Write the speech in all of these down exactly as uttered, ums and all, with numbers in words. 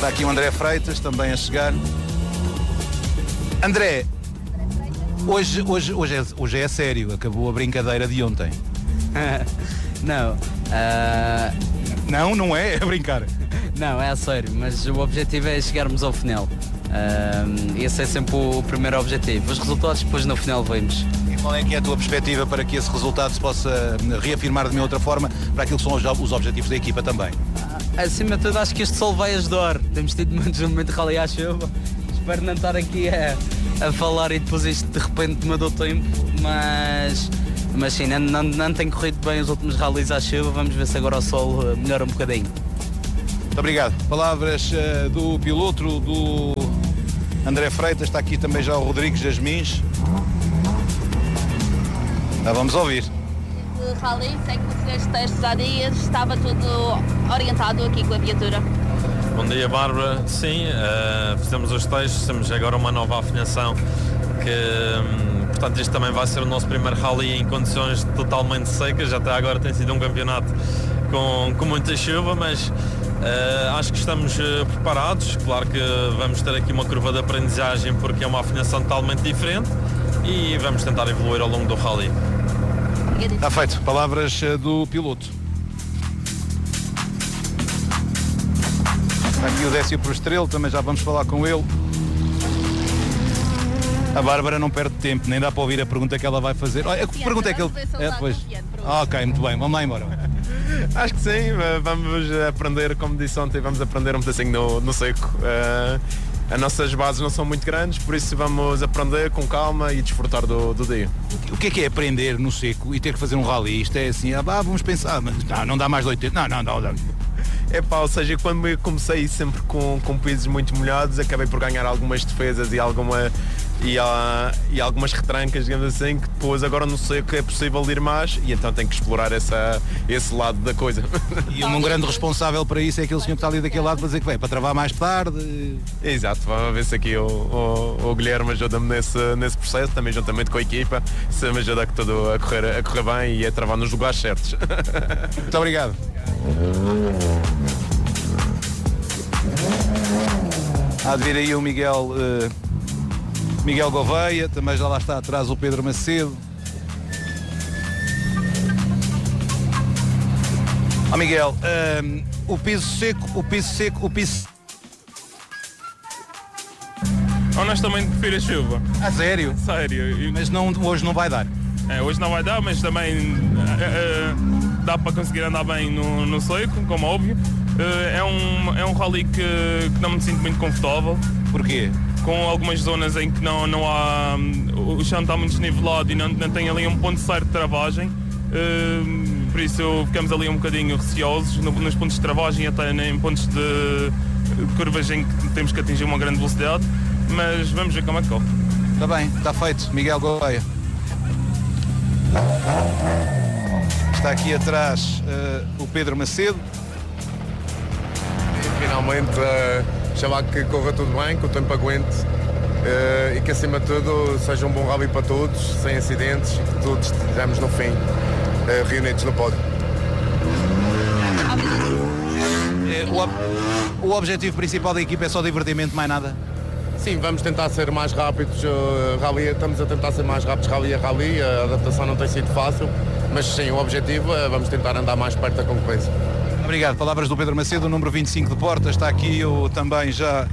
Está aqui o André Freitas também a chegar. André, hoje, hoje, hoje, é, hoje é sério, acabou a brincadeira de ontem. Não. Uh... Não, não é? É brincar. Não, é a sério, mas o objetivo é chegarmos ao final. Uh, esse é sempre o primeiro objetivo. Os resultados depois no final vemos. E qual é que é a tua perspectiva para que esse resultado se possa reafirmar de uma outra forma para aquilo que são os, os objetivos da equipa também? Acima de tudo, acho que este sol vai ajudar. Temos tido muitos momentos de rally à chuva. Espero não estar aqui a, a falar e depois isto de repente mudou o tempo, mas, mas sim, não, não, não tem corrido bem os últimos rallies à chuva. Vamos ver se agora o sol melhora um bocadinho. Muito obrigado. Palavras uh, do piloto, do André Freitas. Está aqui também já o Rodrigo Jasmins. Já vamos ouvir. De rally, sei que fizeste testes há dias, estava tudo orientado aqui com a viatura. Bom dia, Bárbara. Sim, uh, fizemos os testes, temos agora uma nova afinação que, um, portanto, isto também vai ser o nosso primeiro rally em condições totalmente secas. Até agora tem sido um campeonato com, com muita chuva, mas Uh, acho que estamos uh, preparados. Claro que vamos ter aqui uma curva de aprendizagem porque é uma afinação totalmente diferente e vamos tentar evoluir ao longo do rally. Está feito. Palavras uh, do piloto. Aqui o Décio por Estrela, também já vamos falar com ele. A Bárbara não perde tempo, nem dá para ouvir a pergunta que ela vai fazer. Olha, a pergunta é que ele... É, depois... ah, ok, muito bem, vamos lá embora. Acho que sim, vamos aprender, como disse ontem, vamos aprender um pedacinho no, no seco. Uh, as nossas bases não são muito grandes, por isso vamos aprender com calma e desfrutar do, do dia. O que é que é aprender no seco e ter que fazer um rally? Isto é assim, ah, vamos pensar, mas não, não dá mais de oitenta, não, não, não. É pá, ou seja, quando eu comecei sempre com, com pisos muito molhados, acabei por ganhar algumas defesas e, alguma, e, uh, e algumas retrancas, digamos assim, que depois agora não sei o que é possível ir mais e então tenho que explorar essa, esse lado da coisa. E um grande responsável para isso é aquele senhor que está ali daquele lado para dizer que vai para travar mais tarde. Exato, vamos ver se aqui o, o, o Guilherme ajuda-me nesse, nesse processo, também juntamente com a equipa, se me ajuda a, tudo a, correr, a correr bem e a travar nos lugares certos. Muito obrigado. Há de vir aí o Miguel uh, Miguel Gouveia, também já lá está atrás o Pedro Macedo. Ó oh, Miguel, uh, o piso seco, o piso seco, o piso... Honestamente prefiro a chuva. A sério? Sério. Mas não, hoje não vai dar? É, hoje não vai dar, mas também uh, uh, dá para conseguir andar bem no, no seco, como óbvio. Uh, é, um, é um rally que, que não me sinto muito confortável. Porquê? Com algumas zonas em que não, não há... o chão está muito desnivelado e não, não tem ali um ponto certo de travagem. Uh, por isso ficamos ali um bocadinho receosos no, nos pontos de travagem e até em pontos de, de curvas em que temos que atingir uma grande velocidade. Mas vamos ver como é que corre. Está bem, está feito. Miguel Gouveia. Está aqui atrás uh, o Pedro Macedo. E finalmente uh, chamar que corra tudo bem, que o tempo aguente uh, e que acima de tudo seja um bom rally para todos, sem acidentes e que todos estejamos no fim uh, reunidos no pódio. Uh, o, ob o objetivo principal da equipa é só divertimento, mais nada? Sim, vamos tentar ser mais rápidos, uh, rally, estamos a tentar ser mais rápidos rally a rally, a adaptação não tem sido fácil, mas sim, o objetivo é vamos tentar andar mais perto da concorrência. Obrigado. Palavras do Pedro Macedo, o número vinte e cinco de Porta, está aqui o também já...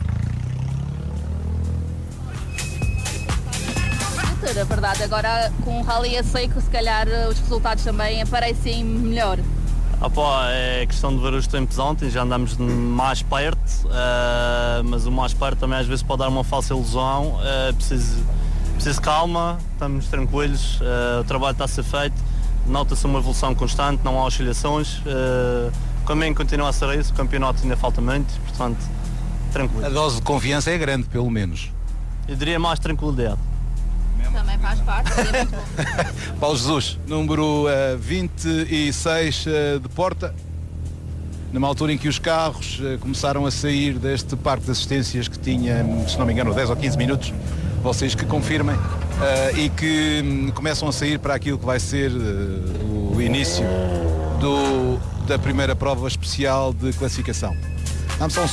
A verdade, agora com o rally a seco, se calhar os resultados também aparecem melhor. Ah, pá, é questão de ver os tempos ontem, já andamos mais perto, uh, mas o mais perto também às vezes pode dar uma falsa ilusão, uh, preciso, preciso calma, estamos tranquilos, uh, o trabalho está a ser feito, nota-se uma evolução constante, não há oscilações, uh, o caminho continua a ser isso, o campeonato ainda falta muito, portanto, tranquilo. A dose de confiança é grande, pelo menos. Eu diria mais tranquilidade. Também faz parte, é muito bom. Paulo Jesus, número uh, vinte e seis uh, de Porta, numa altura em que os carros uh, começaram a sair deste parque de assistências que tinha, se não me engano, dez ou quinze minutos, vocês que confirmem, uh, e que um, começam a sair para aquilo que vai ser uh, o início do, da primeira prova especial de classificação. Dá-me só um segundo.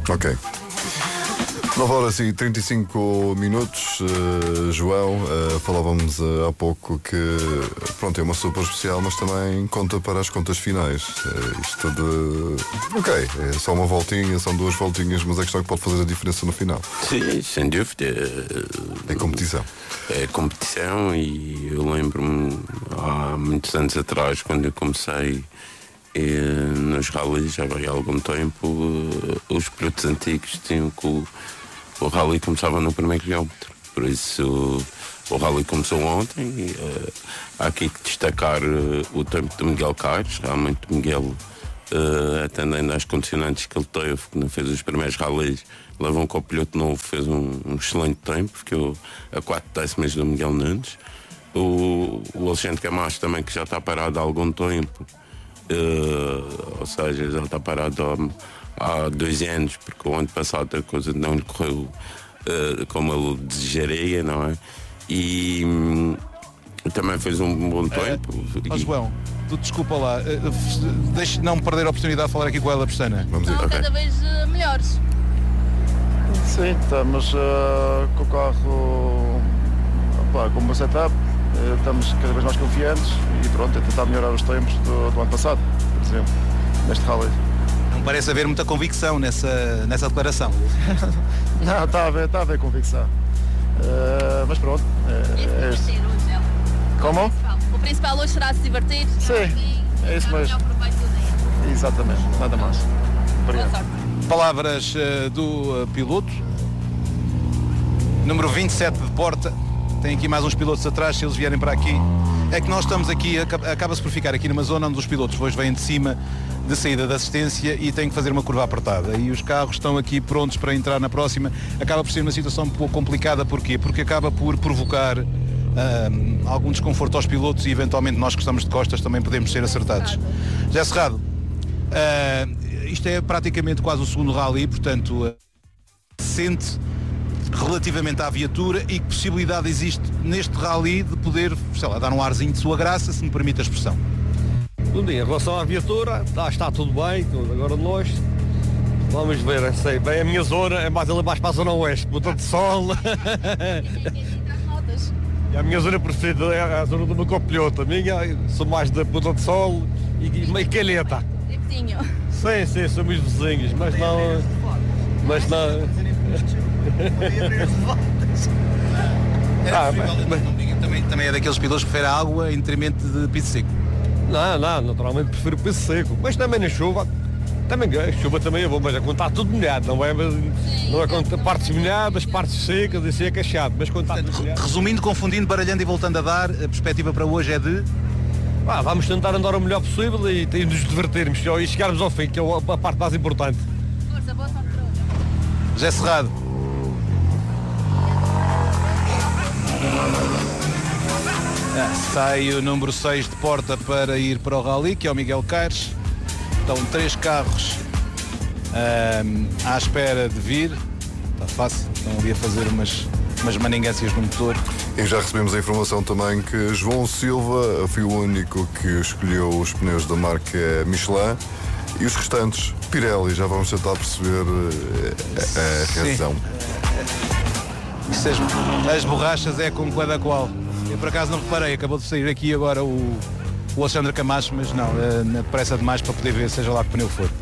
Ok. nove horas e trinta e cinco minutos, uh, João, uh, falávamos uh, há pouco que pronto, é uma super especial, mas também conta para as contas finais. Uh, isto de. Ok, é só uma voltinha, são duas voltinhas, mas a questão é que pode fazer a diferença no final. Sim, sem dúvida. É competição. É competição e eu lembro-me há muitos anos atrás, quando eu comecei eh, nos rallies, já vai há algum tempo, eh, os pilotos antigos tinham que o, o rally começava no primeiro quilómetro. Por isso o rally começou ontem e uh, há aqui que destacar uh, o tempo de Miguel Caires. Realmente Miguel, uh, atendendo às condicionantes que ele teve, que não fez os primeiros rallies, levou com o piloto novo, fez um, um excelente tempo, ficou a quatro décimas do Miguel Nunes. O, o Alexandre Camacho também, que já está parado há algum tempo, uh, ou seja, já está parado há, há dois anos, porque o ano passado a coisa não lhe correu uh, como ele desejaria, não é? E hum, também fez um bom tempo. Uh, oh, João, tu desculpa lá, uh, deixe não perder a oportunidade de falar aqui com ela, Pestana. Vamos ir. São cada vez uh, melhores. Sim, estamos uh, com o carro opa, com um bom setup, uh, estamos cada vez mais confiantes e pronto, é tentar melhorar os tempos do, do ano passado, por exemplo, neste rally. Não parece haver muita convicção nessa, nessa declaração. Não, está a haver, está a haver convicção. Uh, mas pronto. É, é este. Como? O principal hoje será se divertir. Sim, é isso mesmo. Exatamente, nada mais. Obrigado. Boa sorte. Palavras uh, do uh, piloto número vinte e sete de Porta. Tem aqui mais uns pilotos atrás, se eles vierem para aqui. É que nós estamos aqui, acaba-se por ficar aqui numa zona onde os pilotos hoje vêm de cima de saída da assistência e têm que fazer uma curva apertada. E os carros estão aqui prontos para entrar na próxima. Acaba por ser uma situação um pouco complicada. Porquê? Porque acaba por provocar uh, algum desconforto aos pilotos e eventualmente nós que estamos de costas também podemos ser acertados. Já Cerrado, uh, isto é praticamente quase o segundo rally, portanto, uh, sente relativamente à viatura e que possibilidade existe neste rally de poder, sei lá, dar um arzinho de sua graça, se me permite a expressão. Tudo bem, em relação à viatura, está, está tudo bem, tudo. Agora nós, vamos ver, sei, bem, a minha zona é mais ali mais para a zona oeste, Ponta de Sol. E a minha zona preferida é a zona do meu copiloto, a minha, sou mais da Ponta de Sol e, e meio Calheta. É vizinho. Sim, sim, somos vizinhos, mas não, mas não... Ah, mas, também, também é daqueles pilotos que preferem água em detrimento de piso seco. Não, não, naturalmente prefiro piso seco, mas também na chuva, também a chuva também é bom, mas é quando está tudo molhado, não é, não é quando partes molhadas, partes secas, isso é chato, mas quando está tudo molhado. Resumindo, confundindo, baralhando e voltando a dar, a perspectiva para hoje é de... Ah, vamos tentar andar o melhor possível e, e nos divertirmos e chegarmos ao fim, que é a parte mais importante. Força, boa sorte para hoje. José Cerrado. Ah, sai o número seis de Porta para ir para o rally, que é o Miguel Caires. Estão três carros um, à espera de vir. Está fácil, estão ali a fazer umas, umas maningâncias no motor. E já recebemos a informação também que João Silva foi o único que escolheu os pneus da marca Michelin e os restantes Pirelli. Já vamos tentar perceber a, a reação. Isso, as, as borrachas é com cada qual. Eu por acaso não reparei, acabou de sair aqui agora o, o Alexandre Camacho, mas não, na pressa demais para poder ver, seja lá que pneu for.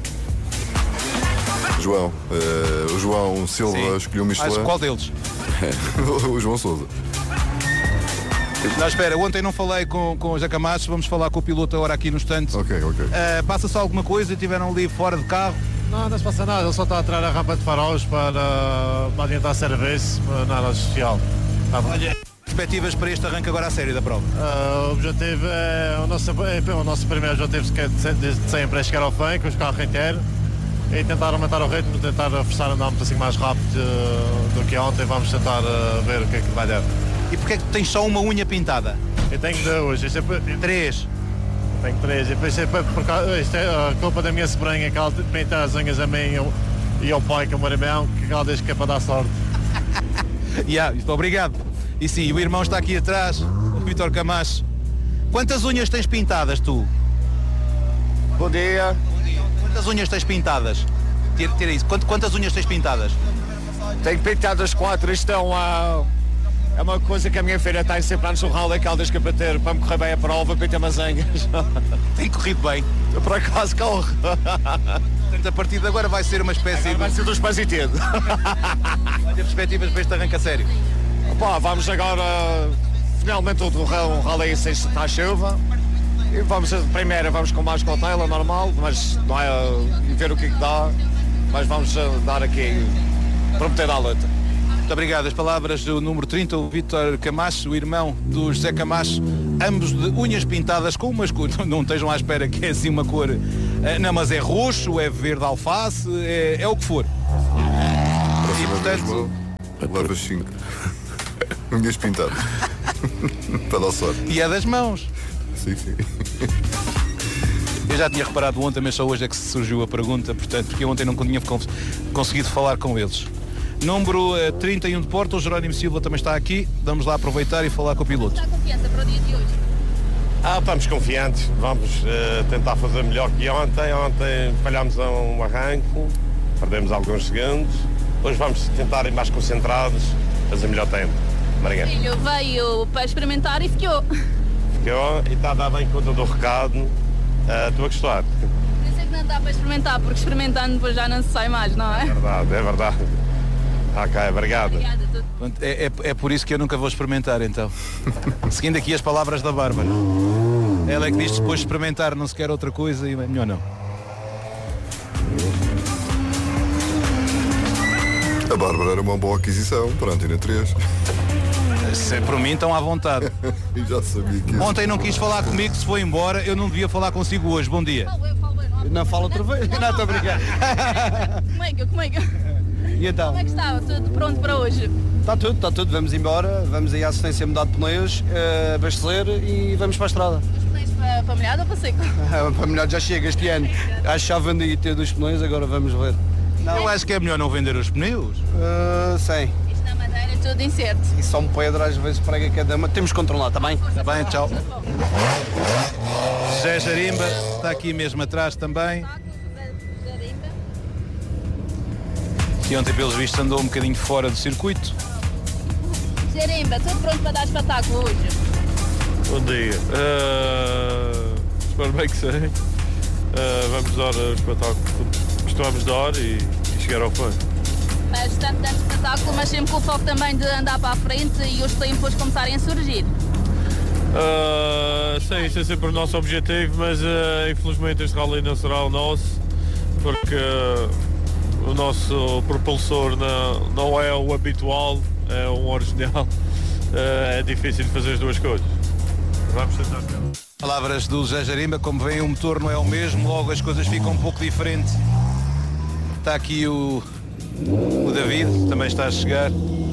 João, uh, o João Silva Sim. escolheu o Michelin. Mas qual deles? O João Sousa. Não, espera, ontem não falei com, com o José Camacho, vamos falar com o piloto agora aqui no instante. Ok, ok. Uh, Passa-se alguma coisa, tiveram ali fora de carro? Não, não se passa nada, ele só está a tirar a rampa de faróis para, para adiantar serviço, nada especial. Tá bom. Olha, perspectivas para este arranque agora a sério da prova? Uh, o objetivo é, o nosso, é, o nosso primeiro objetivo é de, de sempre é chegar ao fim com os carros inteiros e tentar aumentar o ritmo, tentar forçar a andar um pouquinho mais rápido uh, do que ontem, vamos tentar uh, ver o que é que vai dar. E porquê é que tens só uma unha pintada? Eu tenho duas. Isto é por... Três? Tenho três. E depois é por, por, isto é a culpa da minha sobrinha, que ela pinta as unhas a mim e ao, e ao pai, que é o meu irmão, que ela diz que é para dar sorte. yeah, obrigado. E sim, o irmão está aqui atrás, o Vítor Camacho. Quantas unhas tens pintadas tu? Bom dia. Bom dia. Quantas unhas tens pintadas? ter, ter isso. Quanto, quantas unhas tens pintadas? Tenho pintadas quatro, isto é uma, é uma coisa que a minha filha tem sempre antes do Rally Caldas que é para ter, para me correr bem a prova, pinta mazengas. Tem corrido bem? Por acaso corre. Portanto, a partir de agora vai ser uma espécie agora de... vai ser dos pais e tudo. Vai ter perspectivas para este arranque a sério? Opa, vamos agora, finalmente o Rally sem está chuva. E vamos, a primeira vamos com mais cautela, normal, mas não é ver o que, é que dá, mas vamos dar aqui, prometer à luta. Muito obrigado. As palavras do número trinta, o Vítor Camacho, o irmão do José Camacho, ambos de unhas pintadas com umas cores, não estejam à espera que é assim uma cor, não, mas é roxo, é verde alface, é, é o que for. E, portanto, levas cinco unhas pintadas para dar sorte. E é das mãos. Sim, sim. Eu já tinha reparado ontem, mas só hoje é que surgiu a pergunta, portanto, porque eu ontem não tinha conseguido falar com eles. Número uh, trinta e um de Porto, o Jerónimo Silva também está aqui. Vamos lá aproveitar e falar com o piloto. Dá confiança para o dia de hoje? Ah, estamos confiantes. Vamos uh, tentar fazer melhor que ontem. Ontem falhámos a um arranque, perdemos alguns segundos. Hoje vamos tentar ir mais concentrados, fazer melhor tempo. Obrigado. O filho veio para experimentar e ficou. Ficou e está a dar bem conta do recado. Uh, estou a gostar. Por isso é que não dá para experimentar, porque experimentando depois já não se sai mais, não é? É verdade, é verdade. Ok, obrigado. Obrigada, é, é, é por isso que eu nunca vou experimentar, então. Seguindo aqui as palavras da Bárbara. Ela é que diz que depois de experimentar não se quer outra coisa e é melhor não. A Bárbara era uma boa aquisição para a Antena três. Se, por mim estão à vontade. Eu já sabia que ontem não quis falar comigo, se foi embora, eu não devia falar consigo hoje. Bom dia. Não fala outra vez? Não, estou a brincar. Como é que, como é que... E então? Como é que está? Tudo pronto para hoje? Está tudo, está tudo. Vamos embora, vamos aí à assistência mudar de pneus, uh, abastecer e vamos para a estrada. Os pneus para, para molhado ou para seco? Para molhado já chega este ano. Acho que já vendi ter dos pneus, agora vamos ver. Não. Eu acho que é melhor não vender os pneus. Uh, sim. Isto na madeira é tudo incerto. E só um pedra às vezes prega cada uma. Temos que controlar, está bem? Está bem, tchau. José Jarimba está aqui mesmo atrás também. Que ontem, pelos vistos, andou um bocadinho fora do circuito. Jarimba, tudo pronto para dar espetáculo hoje? Bom dia. Uh, espero bem que sim. Uh, vamos dar o espetáculo que costumamos dar e, e chegar ao fim. Mas tanto dando espetáculo, mas sempre com o foco também de andar para a frente e os tempos começarem a surgir. Uh, sim, isso é sempre o nosso objetivo, mas uh, infelizmente este rally não será o nosso, porque uh, o nosso propulsor não, não é o habitual, é um original. Uh, é difícil de fazer as duas coisas. Vamos tentar. Palavras do José Jarimba, como veem o motor não é o mesmo, logo as coisas ficam um pouco diferentes. Está aqui o, o David, também está a chegar.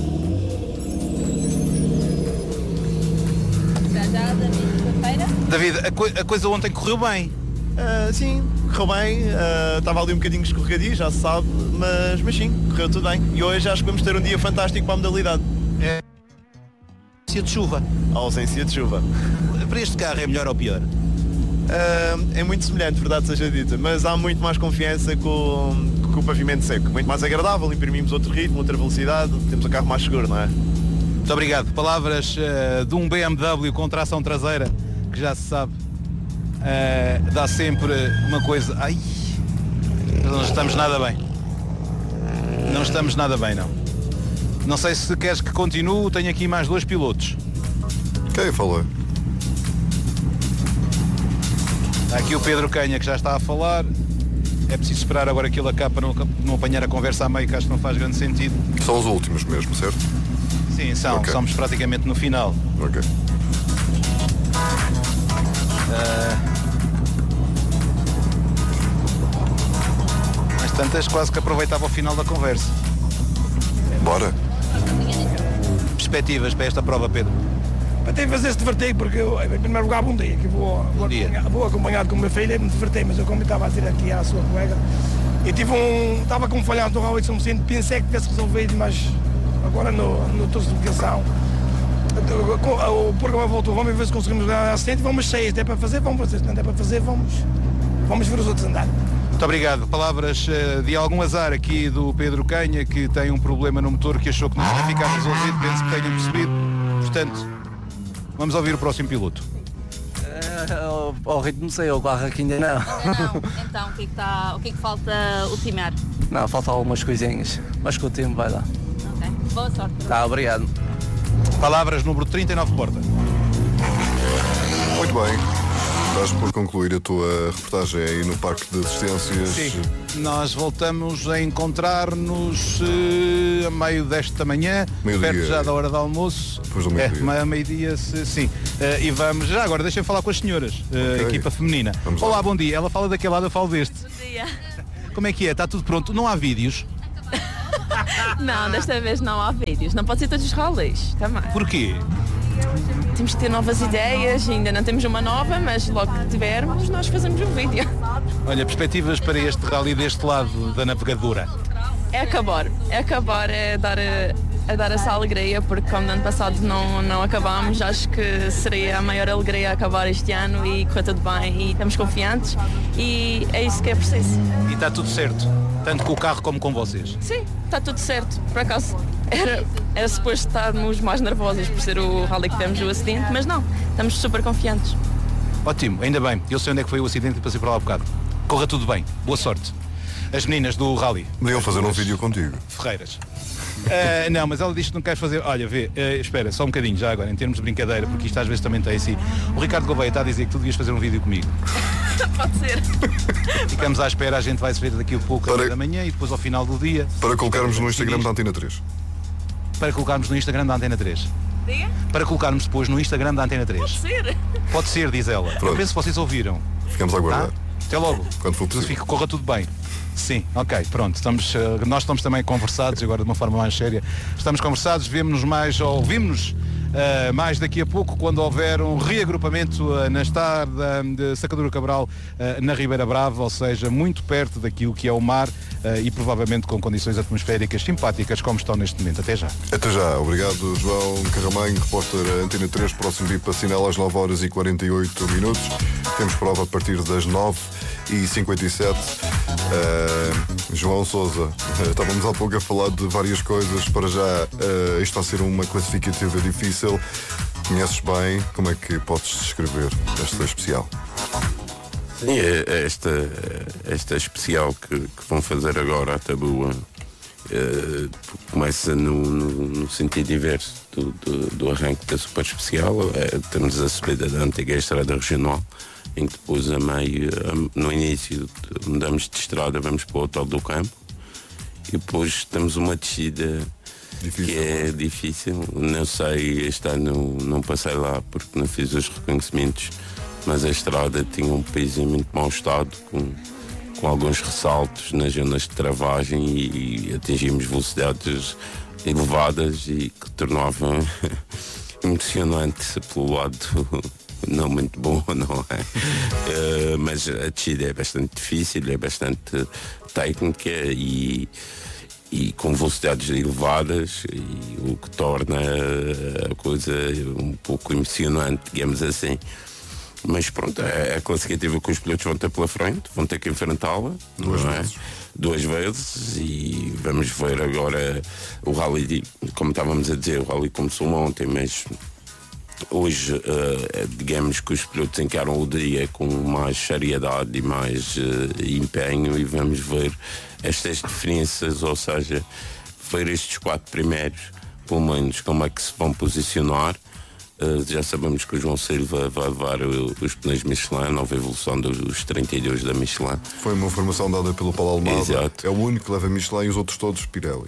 Já já, David, feira. David, a, co a coisa ontem correu bem. Uh, sim, correu bem, uh, estava ali um bocadinho escorregadio, já se sabe, mas, mas sim, correu tudo bem. E hoje acho que vamos ter um dia fantástico para a modalidade. É ausência de chuva. A ausência de chuva. Para este carro é melhor ou pior? Uh, é muito semelhante, verdade seja dita, mas há muito mais confiança com, com o pavimento seco, muito mais agradável, imprimimos outro ritmo, outra velocidade, temos um carro mais seguro, não é? Muito obrigado. Palavras uh, de um B M W com tração traseira, que já se sabe. Uh, dá sempre uma coisa. Ai, não estamos nada bem. Não estamos nada bem, não. Não sei se queres que continue. Tenho aqui mais dois pilotos. Quem falou? Há aqui o Pedro Canha, que já está a falar. É preciso esperar agora que ele acabe para não, não apanhar a conversa a meio, que acho que não faz grande sentido. São os últimos mesmo, certo? Sim, são. Okay. Somos praticamente no final. Ok. Uh... Mas tantas quase que aproveitava o final da conversa. Bora. Perspectivas para esta prova, Pedro? Para ter que fazer este vertigo, porque eu, em primeiro lugar, bom dia, que vou, vou, dia. Acompanhado, vou acompanhado com a minha filha e me divertei, mas eu, como estava a dizer aqui à sua colega, e tive um, estava com um falhado no Rally de São Vicente, pensei que tivesse resolvido, mas agora no, no tour de notificação, o programa voltou, vamos ver se conseguimos ganhar assistente, vamos sair, se é para fazer, vamos fazer, se não é para fazer, vamos, vamos ver os outros andar. Muito obrigado. Palavras uh, de algum azar aqui do Pedro Canha, que tem um problema no motor que achou que não ia ficar resolvido, penso que tenham percebido. Portanto, vamos ouvir o próximo piloto. Uh, ao ritmo sei, o carro aqui ainda não. Não. Então, o que é que, tá, o que, é que falta ultimar? Não, falta algumas coisinhas, mas com o tempo vai lá. Ok. Boa sorte. Tá, obrigado. Palavras número trinta e nove, Porta. Muito bem. Estás por concluir a tua reportagem aí no Parque de Assistências. Sim. Nós voltamos a encontrar-nos uh, a meio desta manhã, meio-dia. Perto já da hora do almoço. Depois do meio-dia. É, meio-dia, sim. Uh, e vamos, já agora, deixem falar com as senhoras, uh, okay. equipa feminina. Vamos Olá, lá. bom dia. Ela fala daquele lado, eu falo deste. Bom dia. Como é que é? Está tudo pronto? Não há vídeos? Não, desta vez não há vídeos. Não pode ser todos os rallies também. Porquê? Temos que ter novas ideias, ainda não temos uma nova, mas logo que tivermos, nós fazemos um vídeo. Olha, perspectivas para este rally deste lado da navegadora? É acabar, é acabar, é dar, a, a dar essa alegria, porque como no ano passado não, não acabámos, acho que seria a maior alegria acabar este ano e correr tudo bem e estamos confiantes e é isso que é preciso. E está tudo certo, tanto com o carro como com vocês? Sim, está tudo certo, por acaso. Era, era suposto estarmos mais nervosos por ser o rally que tivemos o acidente, mas não, estamos super confiantes. Ótimo, ainda bem, eu sei onde é que foi o acidente e passei por lá um bocado. Corra tudo bem, boa sorte. As meninas do rally. Deviam fazer um vídeo contigo. Ferreiras. Uh, não, mas ela diz que não queres fazer. Olha, vê, uh, espera, só um bocadinho já agora, em termos de brincadeira, porque isto às vezes também tem assim. O Ricardo Gouveia está a dizer que tu devias fazer um vídeo comigo. Pode ser. Ficamos à espera, a gente vai se ver daqui a pouco para... da manhã e depois ao final do dia. Para colocarmos no Instagram da Antena três. Para colocarmos no Instagram da Antena três. Diga? Para colocarmos depois no Instagram da Antena três. Pode ser. Pode ser, diz ela. Pronto. Eu penso que vocês ouviram. Ficamos a aguardar. Tá? Até logo. Quando for possível. Fique, corra tudo bem. Sim, ok, pronto. Estamos, uh, nós estamos também conversados, agora de uma forma mais séria. Estamos conversados, vemo-nos mais, ou ouvimos-nos uh, mais daqui a pouco, quando houver um reagrupamento uh, na estrada de Sacadura Cabral, uh, na Ribeira Brava, ou seja, muito perto daquilo que é o mar uh, e provavelmente com condições atmosféricas simpáticas como estão neste momento. Até já. Até já. Obrigado, João Carramanho, repórter Antena três, próximo V I P assinala às nove horas e quarenta e oito minutos. Temos prova a partir das nove e cinquenta e sete. Uh, João Sousa, uh, estávamos há pouco a falar de várias coisas. Para já, uh, isto vai ser uma classificativa difícil. Conheces bem, como é que podes descrever esta especial? Sim, esta, esta especial que, que vão fazer agora, a Tabua, uh, começa no, no, no sentido inverso do, do, do arranque da super especial. Uh, temos a subida da antiga estrada regional, em que depois a meio, no início mudamos de estrada, vamos para o Hotel do Campo e depois temos uma descida difícil. Que é difícil. Não sei, este ano não passei lá porque não fiz os reconhecimentos, mas a estrada tinha um piso em muito mau estado, com, com alguns ressaltos nas zonas de travagem e, e atingimos velocidades elevadas e que tornavam emocionante pelo lado não muito bom, não é? Uh, mas a descida é bastante difícil, é bastante técnica e, e com velocidades elevadas, e o que torna a coisa um pouco emocionante, digamos assim. Mas pronto, é a classificativa que os pilotos vão ter pela frente, vão ter que enfrentá-la, duas não vezes. É? Duas vezes, e vamos ver agora o rally, como estávamos a dizer, o rally começou ontem, mas hoje, uh, digamos que os pilotos encaram o dia com mais seriedade e mais uh, empenho e vamos ver estas diferenças, ou seja, ver estes quatro primeiros, pelo menos como é que se vão posicionar. Uh, já sabemos que o João Silva vai levar uh, os pneus Michelin, a nova evolução dos trinta e dois da Michelin. Foi uma informação dada pelo Paulo Almada. Exato. É o único que leva Michelin e os outros todos Pirelli.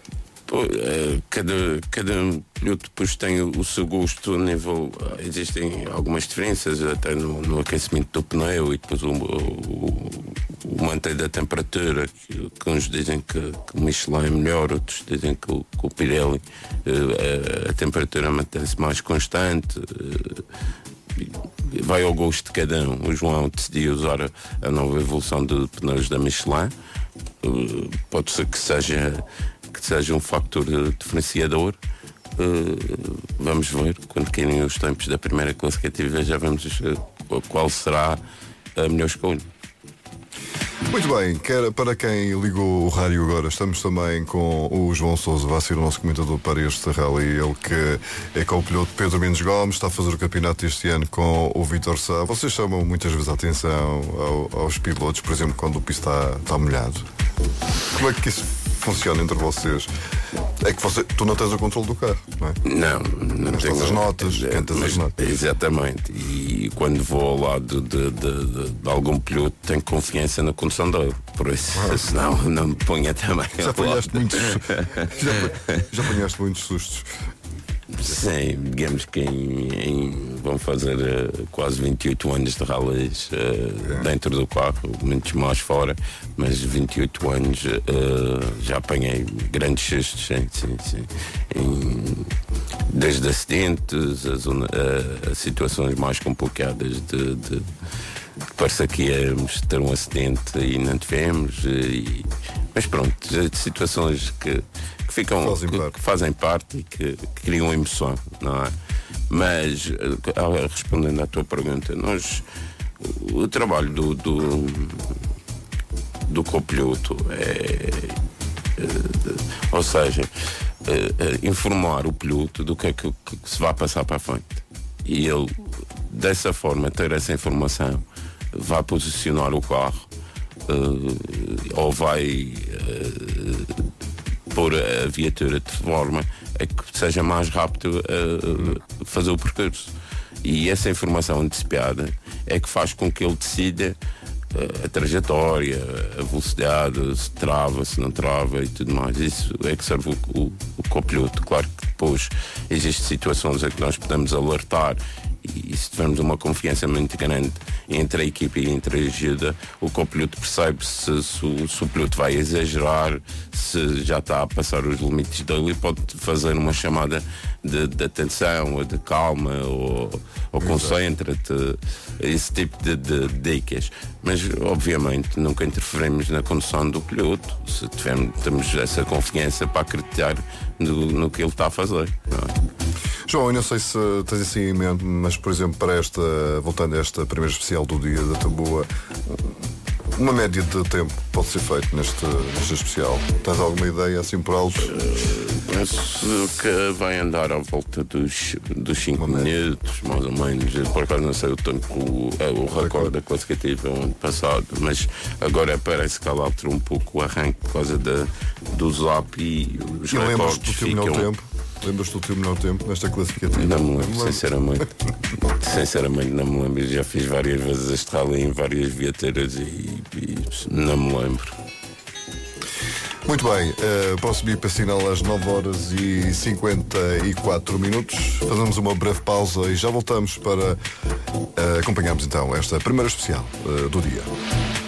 Cada, cada piloto depois tem o seu gosto a nível. Existem algumas diferenças até no, no aquecimento do pneu e depois o, o, o manter da temperatura, que, que uns dizem que, que o Michelin é melhor, outros dizem que o, que o Pirelli a, a temperatura mantém-se mais constante. Vai ao gosto de cada um. O João decidiu usar a, a nova evolução de pneus da Michelin. Pode ser que seja que seja um fator diferenciador. Uh, vamos ver, quando caírem os tempos da primeira classificativa, já vamos uh, qual será a melhor escolha. Muito bem, quer, para quem ligou o rádio agora, estamos também com o João Sousa, vai ser o nosso comentador para este rally, ele que é com o piloto Pedro Mendes Gomes, está a fazer o campeonato este ano com o Vítor Sá. Vocês chamam muitas vezes a atenção ao, aos pilotos, por exemplo, quando o piso está, está molhado. Como é que isso funciona entre vocês? É que você, tu não tens o controle do carro, não é? Não, não mas tenho as notas, é, cantas as notas. Exatamente. E quando vou ao lado de, de, de, de algum piloto, tenho confiança na condução dele. Por isso, ah. senão não me ponha também. Já apanhaste muitos, já, já apanhaste muitos sustos. Sim, digamos que em, em, vão fazer uh, quase vinte e oito anos de rallies uh, é. dentro do carro, muitos mais fora, mas vinte e oito anos uh, já apanhei grandes sustos, sim, sim, sim. Em, desde acidentes a, zona, a, a situações mais complicadas de, de parece que íamos ter um acidente e não tivemos, e, mas pronto, situações que que ficam fazem que, parte. que fazem parte e que, que criam emoção, não é? Mas respondendo à tua pergunta, nós o trabalho do do, do copiloto é, é ou seja, é, é informar o piloto do que é que, que se vai passar para a frente, e ele dessa forma ter essa informação vai posicionar o carro uh, ou vai uh, pôr a viatura de forma a que seja mais rápido a fazer o percurso. E essa informação antecipada é que faz com que ele decida a trajetória, a velocidade, se trava, se não trava e tudo mais. Isso é que serve o, o, o copiloto. Claro que depois existem situações em que nós podemos alertar, e se tivermos uma confiança muito grande entre a equipe e entre a ajuda, o copiloto percebe se, se, o, se o piloto vai exagerar, se já está a passar os limites dele, e pode fazer uma chamada de, de atenção, ou de calma, ou, ou concentra-te, esse tipo de, de dicas. Mas obviamente nunca interferimos na condução do piloto, se tivermos temos essa confiança para acreditar no, no que ele está a fazer, não é? João, eu não sei se tens assim em mente, mas por exemplo, para esta, voltando a esta primeira especial do dia da Taboa, uma média de tempo pode ser feito neste, neste especial? Tens alguma ideia assim por alto? Penso que vai andar à volta dos cinco minutos, mais ou menos. Por acaso não sei o tempo, o, o recorde da classificativa ano passado, mas agora parece que ela alterou um pouco o arranque por causa da, do zap, e os e recordes do ficam... Teu tempo? Lembras-te do teu menor tempo nesta classificativa? Não me lembro, sinceramente. Sinceramente não me lembro. Já fiz várias vezes este rally em várias viaturas e, e não me lembro. Muito bem, uh, próximo I P sinal às nove horas e cinquenta e quatro minutos. Fazemos uma breve pausa e já voltamos para uh, acompanharmos então esta primeira especial uh, do dia.